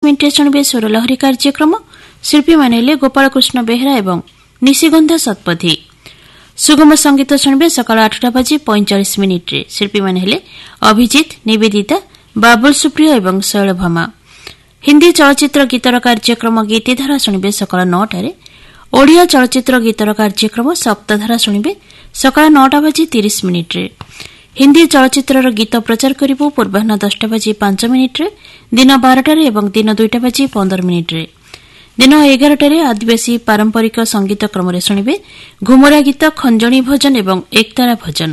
मिनिट्रे शुणिबे स्वरलहरी कार्यक्रम। शिल्पी माने गोपालकृष्ण बेहरा एवं निशिगंधा शतपथी। सुगम संगीत शुणिबे सकाळ 8:45 शिल्पी माने अभिजित, निवेदिता, बाबुल सुप्रिय एवं शैलभामा। हिंदी चलचित्र गीतर कार्यक्रम गीतिधारा शुणिबे सकाळ 9टारे। ओडिया चलचित्र गीतर कार्यक्रम सप्तधारा शुणिबे सकाळ 9:30 हिंदी चलचित्र गीत प्रचार करिबु पूर्वाह्न 10:05 दिन 12टारे एवं दिन 2:15 दिन 11टारे आदिवासी पारंपरिक संगीत क्रम शुणिबे घुमरा गीत, खंजणी भजन एवं एकतारा भजन।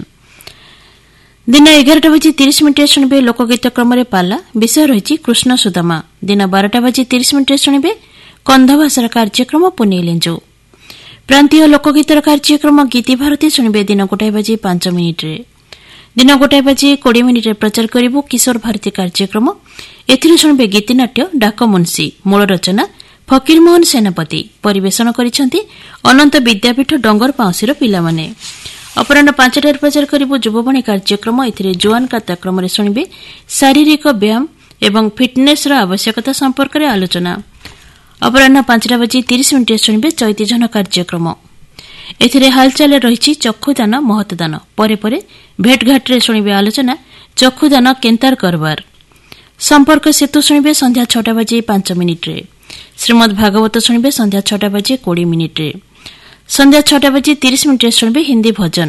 दिन 11:30 शुणिबे लोकगीत क्रम पाला, विषय रही कृष्ण सुदामा। दिन 12:30 शुणिबे कंधभाषार कार्यक्रम पुनेलेंजो। प्रांतीय लोकगीतर कार्यक्रम गीति भारती शुणिबे दिन 1:05 दिन 1:20 प्रचार करिबु किशोर भारती कार्यक्रम। एथिरे शुणिबे गीतिनाट्य डाक मुंशी। मूल रचना फकीरमोहन सेनापति। परिवेषण करिसेंती अनंत विद्यापीठ डंगर पाउसीर पिलामाने। अपराह्न 5टारे प्रचार करिबु युववाणी कार्यक्रम। एथिरे जुआन कार्यक्रम शुणिबे शारीरिक व्यायाम एवं फिटनेस आवश्यकता संपर्क में आलोचना। अपराह्न 5:30 शुणिबे चैतीजन कार्यक्रम। एथिरे हालचाल रही चक्षुदान महत्वदान। परे परे भेटघाटे शुणिबे आलोचना चक्षुदान केन्तार करबार। संपर्क सेतु शुणिबे संध्या 6:05 श्रीमद भागवत शुणिबे संध्या 6:20 संध्या 6:30 शुणिबे हिंदी भजन।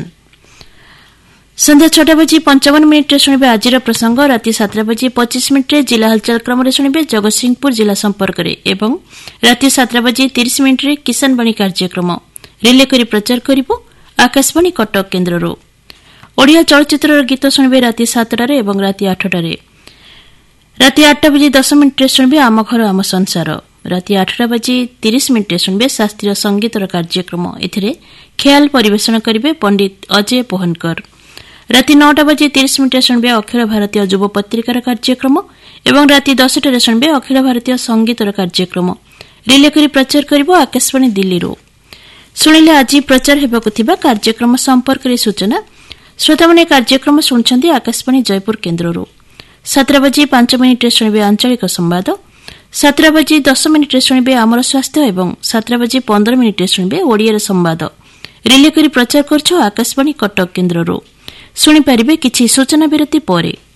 संध्या 6:55 शुणिबे आजिर प्रसंग। राति 7:25 जिला हालचाल क्रम शुणिबे जगतसिंहपुर जिला संपर्क एवं राति 7:30 किसान बाणी कार्यक्रम रिले करी प्रचार करिबो आकाशवाणी कटक केन्द्ररो। ओडिया चलचित्र गीत शुणिबे राति 7टारे एवं राति 8टारे। राति 8:10 शुणिबे आम घर आम संसार। राति 8:30 शुणिबे शास्त्रीय संगीतर कार्यक्रम। एथिरे ख्याल परिवेषण करिबे पंडित अजय पोहनकर। राति 9:30 शुणिबे अखिल भारतीय युव पत्रिकार कार्यक्रम एवं राति 10टारे शुणिबे अखिल भारतीय संगीतर कार्यक्रम रिले करी प्रचार करिबो आकाशवाणी दिल्लीरो। शुणिले आज प्रचार हेबाकु थिबा कार्यक्रम संपर्क रे सूचना। श्रोता माने कार्यक्रम शुणुछंती आकाशवाणी जयपुर केन्द्ररो। 7:05 शुणिबे आंचलिक संवाद। 7:10 शुणिबे आमर स्वास्थ्य एवं 7:15 शुणिबे ओडिया संवाद रिले करी प्रचार करछो आकाशवाणी कटक केन्द्ररो। शुणी पारिबे किछि सूचना विरति परे।